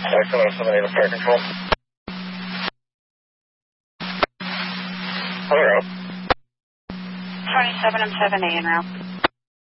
707 fire control. Hello. 27 and 7A en route.